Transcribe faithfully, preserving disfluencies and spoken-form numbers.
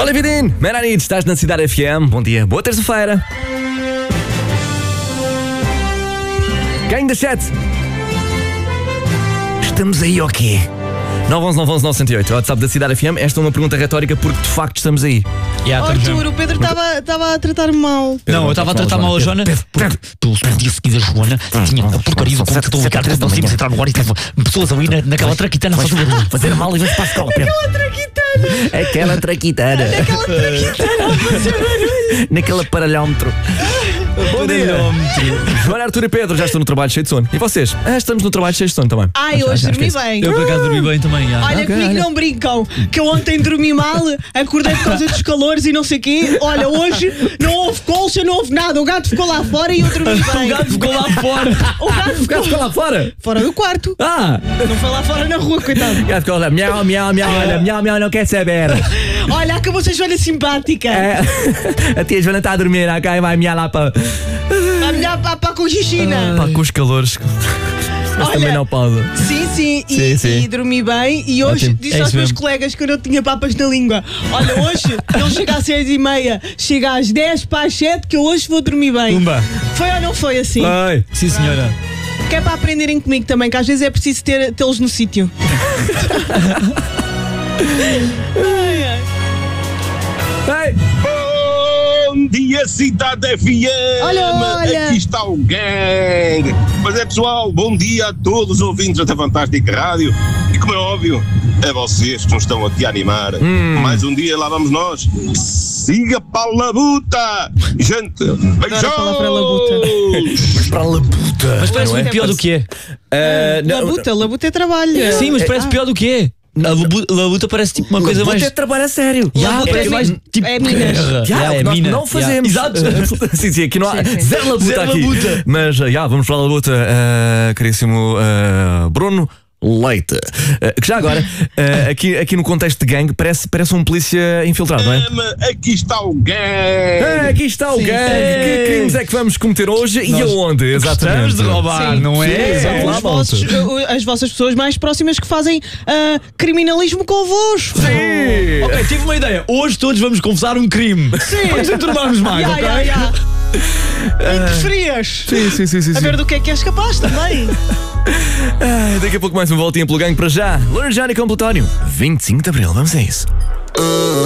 Olivia Dean, Meranid, estás na Cidade F M. Bom dia, boa terça-feira. Ganho das sete. Estamos aí ou quê? nove um um nove um um nove zero oito, WhatsApp da Cidade F M. Esta é uma pergunta retórica porque de facto estamos aí. Yeah, oh, Arthur, o Pedro estava a tratar mal. Não, eu estava a tratar mal a Joana. Pelo dia seguinte a Joana tinha a porcaria do computador ligado, não conseguimos entrar no ar e teve pessoas ali naquela traquitana a fazer fazer mal e vamos para a escola. Aquela traquitana. Aquela traquitana. Aquela traquitana a fazer barulho. Naquele aparelhómetro. Bom dia. Joana, Arthur e Pedro, já estou no trabalho cheio de sono. E vocês? Ah, estamos no trabalho cheio de sono também. Ai, hoje dormi bem. Eu por acaso dormi bem também. Já. Olha, Okay, comigo olha. não brincam. Que eu ontem dormi mal, acordei por causa dos calores e não sei o quê. Olha, hoje não houve colcha, não houve nada. O gato ficou lá fora e eu dormi bem. O gato ficou lá fora. O gato O gato ficou lá fora. fora do quarto. Ah! Não foi lá fora na rua, coitado. O gato ficou lá. Miau, miau, miau. Olha, miau, miau, não quer saber. Olha, acabou-se a Joana simpática. É, a tia Joana está a dormir. Ok, vai miar lá para. A minha papa com xixina. Pá, com os calores. Mas também não pode. Sim, sim, e, Sim, sim. e dormi bem. E hoje Ótimo. disse É aos isso meus mesmo. colegas que eu não tinha papas na língua. Olha, hoje não chega às seis e meia, chega às dez para as sete, que eu hoje vou dormir bem. Pumba. Foi ou não foi assim? Ai. Sim, senhora. Que é para aprenderem comigo também, que às vezes é preciso ter, tê-los no sítio. Ai, ai. Ai. Bom dia, Cidade F M! Olha, olha. Aqui está o gang! Mas é pessoal, bom dia a todos os ouvintes da Fantástica Rádio e, como é óbvio, a vocês que nos estão aqui a animar. Hum. Mais um dia lá vamos nós. Siga para a labuta! Gente, Adoro a palavra beijos! Para a labuta. Mas parece Não é? muito pior do que é. Ah, não, Labuta, labuta é trabalho. Sim, mas parece pior do que é. A labu- labuta parece tipo uma coisa labuta mais. é trabalho a sério. Já, Labuta parece é mais min- tipo. é minas. guerra. Já, Já, é é nós mina. não fazemos. Já. Exato. sim, sim, aqui não há Sim, sim. zero labuta Zero aqui. labuta. Mas já, vamos para a labuta, ah, caríssimo ah, Bruno Leite. Ah, que já agora, ah, aqui, aqui no contexto de gangue, parece, parece um polícia infiltrado, não é? Aqui está o gang! Ah, aqui está o Sim, gangue. sim. Que crimes é que vamos cometer hoje e Nós aonde? Exatamente. Gostamos de roubar, Sim. não é? Sim, exato. lá, Os vossos, uh, as vossas pessoas mais próximas que fazem uh, criminalismo convosco. Sim. Ok, tive uma ideia. Hoje todos vamos confessar um crime. Sim. Para nos enturmarmos mais, Ya, ok? ya, ya. E preferias? Sim, sim, sim, sim, A sim. ver do que é que és capaz também. Ah, daqui a pouco mais um voltinho pelo gangue para já. Lourdes Jane com Plutónio. vinte e cinco de Abril, vamos a isso.